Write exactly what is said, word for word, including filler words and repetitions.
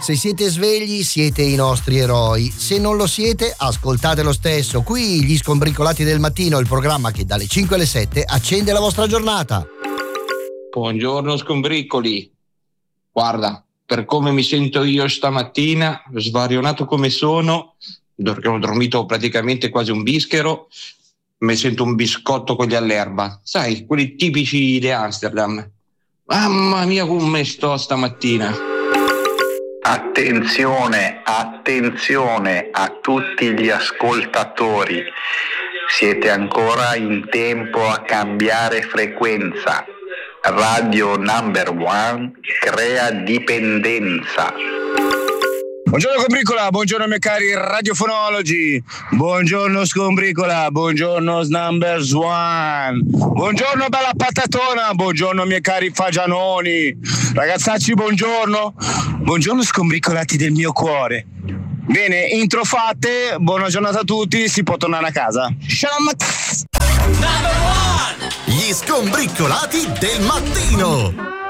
Se siete svegli, siete i nostri eroi. Se non lo siete, ascoltate lo stesso. Qui gli Scombricolati del Mattino, il programma che dalle cinque alle sette accende la vostra giornata. Buongiorno scombricoli. Guarda, per come mi sento io stamattina, svarionato come sono, perché ho dormito praticamente quasi un bischero, mi sento un biscotto con gli all'erba, sai, quelli tipici di Amsterdam. Mamma mia come sto stamattina. Attenzione, attenzione a tutti gli ascoltatori, siete ancora in tempo a cambiare frequenza. Radio Number One crea dipendenza. Buongiorno Scombricola, buongiorno miei cari radiofonologi, buongiorno Scombricola, buongiorno Number One, buongiorno bella patatona, buongiorno miei cari fagianoni, ragazzacci buongiorno, buongiorno Scombricolati del mio cuore. Bene, intro fatte, buona giornata a tutti, si può tornare a casa. Shalom. Gli Scombricolati del Mattino.